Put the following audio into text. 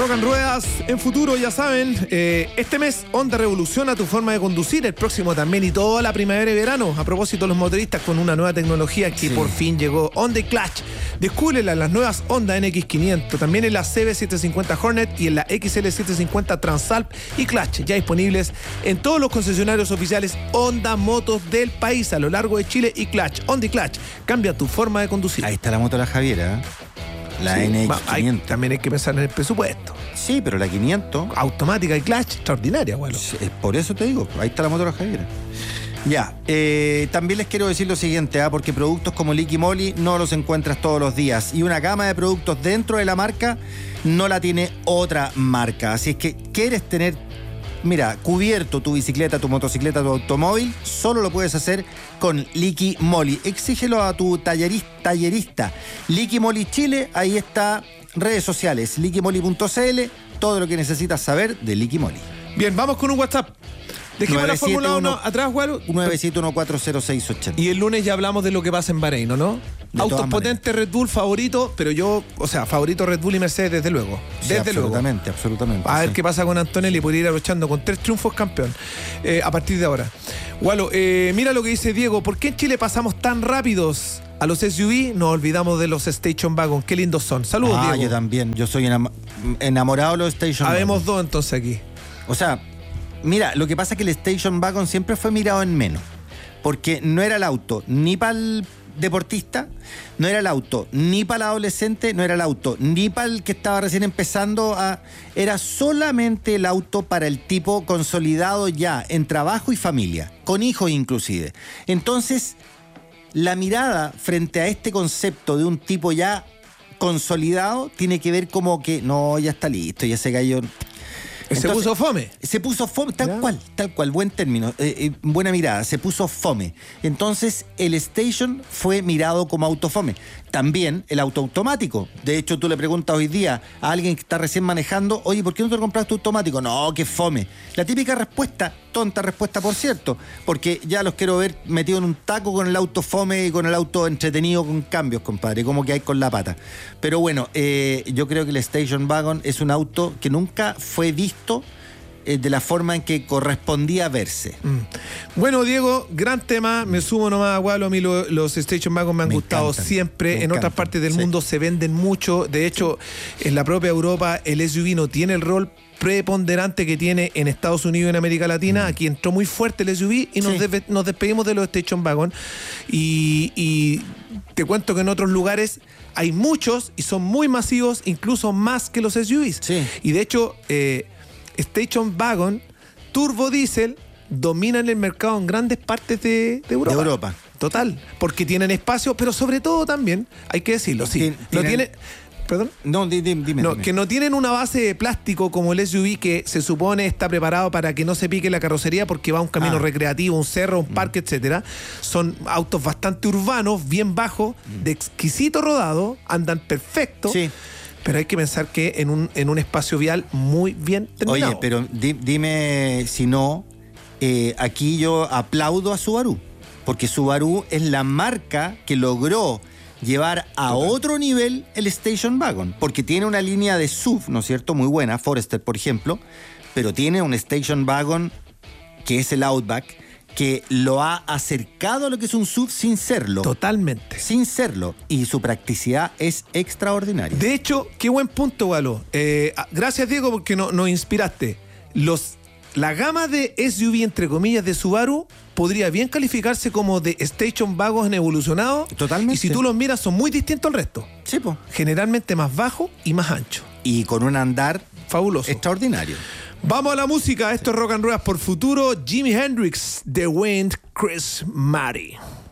Rock and Ruedas en futuro, ya saben, este mes Honda revoluciona tu forma de conducir, el próximo también y toda la primavera y verano. A propósito, los motoristas con una nueva tecnología que por fin llegó, Honda Clutch. Descúbrela en las nuevas Honda NX500, también en la CB750 Hornet y en la XL750 Transalp y Clutch, ya disponibles en todos los concesionarios oficiales Honda Motos del país a lo largo de Chile. Y Clutch, Honda Clutch, cambia tu forma de conducir. Ahí está la moto de la Javiera, la NX500. También hay que pensar en el presupuesto. Sí, pero la 500... automática y Clutch, extraordinaria, bueno. Por eso te digo, ahí está la moto de la Javiera. Ya, también les quiero decir lo siguiente, porque productos como Liqui Moly no los encuentras todos los días. Y una gama de productos dentro de la marca no la tiene otra marca. Así es que quieres tener, mira, cubierto tu bicicleta, tu motocicleta, tu automóvil, solo lo puedes hacer con Liqui Moly. Exígelo a tu tallerista. Liqui Moly Chile, ahí está, redes sociales, liquimoly.cl, todo lo que necesitas saber de Liqui Moly. Bien, vamos con un WhatsApp. Dejemos la Fórmula 1 atrás, Gualo. 971400680. Y el lunes ya hablamos de lo que pasa en Bahrein, ¿no? Autos potentes, Red Bull favorito, pero yo, favorito Red Bull y Mercedes desde luego. Sí, absolutamente. A ver qué pasa con Antonelli, por ir abrochando con 3 triunfos campeón a partir de ahora. Gualo, mira lo que dice Diego. ¿Por qué en Chile pasamos tan rápidos a los SUV? Nos olvidamos de los Station Wagon. Qué lindos son. Saludos, Diego. Yo también. Yo soy enamorado de los Station Wagon. Habemos dos entonces aquí. O sea, mira, lo que pasa es que el Station Wagon siempre fue mirado en menos. Porque no era el auto ni para el deportista, no era el auto ni para el adolescente, no era el auto ni para el que estaba recién empezando era solamente el auto para el tipo consolidado ya en trabajo y familia, con hijos inclusive. Entonces, la mirada frente a este concepto de un tipo ya consolidado tiene que ver como que no, ya está listo, ya se cayó. Se puso fome. Se puso fome, tal cual, buen término, buena mirada, se puso fome. Entonces el Station fue mirado como auto fome. También el auto automático. De hecho, tú le preguntas hoy día a alguien que está recién manejando, oye, ¿por qué no te compraste automático? No, qué fome. La típica respuesta, tonta respuesta por cierto, porque ya los quiero ver metidos en un taco con el auto fome y con el auto entretenido con cambios, compadre, como que hay con la pata. Pero bueno, yo creo que el Station Wagon es un auto que nunca fue visto de la forma en que correspondía verse. Bueno, Diego, gran tema. Me sumo nomás a Gualo. A mí los Station Wagon me han gustado siempre. En otras partes del mundo se venden mucho. De hecho, en la propia Europa el SUV no tiene el rol preponderante que tiene en Estados Unidos y en América Latina. Aquí entró muy fuerte el SUV y nos despedimos de los Station Wagon. Y te cuento que en otros lugares hay muchos y son muy masivos, incluso más que los SUVs. Y de hecho, Station Wagon, Turbo Diesel, dominan el mercado en grandes partes de Europa. Total, porque tienen espacio, pero sobre todo también, hay que decirlo, ¿Perdón? No, dime. Que no tienen una base de plástico como el SUV, que se supone está preparado para que no se pique la carrocería porque va a un camino recreativo, un cerro, un parque, etcétera. Son autos bastante urbanos, bien bajos, de exquisito rodado, andan perfecto. Sí. Pero hay que pensar que en un espacio vial muy bien terminado. Oye, pero dime si no, aquí yo aplaudo a Subaru, porque Subaru es la marca que logró llevar a otro nivel el Station Wagon, porque tiene una línea de SUV, ¿no es cierto?, muy buena, Forester, por ejemplo, pero tiene un Station Wagon que es el Outback, que lo ha acercado a lo que es un SUV sin serlo. Totalmente. Sin serlo. Y su practicidad es extraordinaria. De hecho, qué buen punto, Galo. Gracias, Diego, porque nos inspiraste. La gama de SUV, entre comillas, de Subaru podría bien calificarse como de Station Wagon evolucionado. Totalmente. Y si tú los miras, son muy distintos al resto. Sí, po. Generalmente más bajo y más ancho. Y con un andar fabuloso. Extraordinario. Vamos a la música. Esto es Rock and Ruedas por Futuro. Jimi Hendrix, The Wind, Chris Martin.